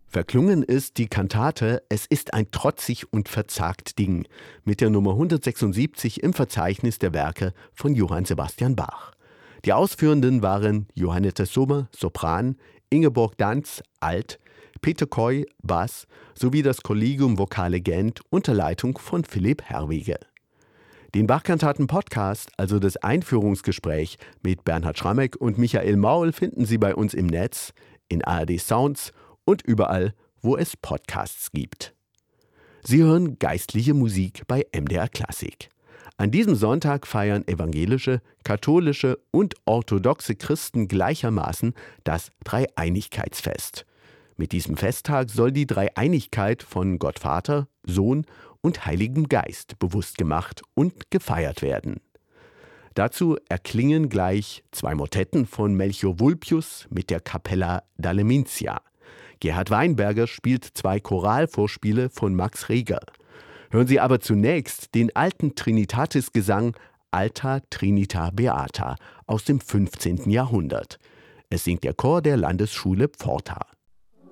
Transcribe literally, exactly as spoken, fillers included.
Verklungen ist die Kantate »Es ist ein trotzig und verzagt Ding« mit der Nummer hundertsechsundsiebzig im Verzeichnis der Werke von Johann Sebastian Bach. Die Ausführenden waren Johannete Summe, Sopran, Ingeborg Danz, Alt, Peter Coy, Bass sowie das Collegium Vocale Gent unter Leitung von Philipp Herwege. Den Bachkantaten-Podcast, also das Einführungsgespräch mit Bernhard Schrammeck und Michael Maul, finden Sie bei uns im Netz, in A R D Sounds und überall, wo es Podcasts gibt. Sie hören geistliche Musik bei M D R Klassik. An diesem Sonntag feiern evangelische, katholische und orthodoxe Christen gleichermaßen das Dreieinigkeitsfest. Mit diesem Festtag soll die Dreieinigkeit von Gott Vater, Sohn und Heiligem Geist bewusst gemacht und gefeiert werden. Dazu erklingen gleich zwei Motetten von Melchior Vulpius mit der Capella d'Alemincia. Gerhard Weinberger spielt zwei Choralvorspiele von Max Reger. Hören Sie aber zunächst den alten Trinitatis-Gesang Alta Trinita Beata aus dem fünfzehnten Jahrhundert. Es singt der Chor der Landesschule Pforta.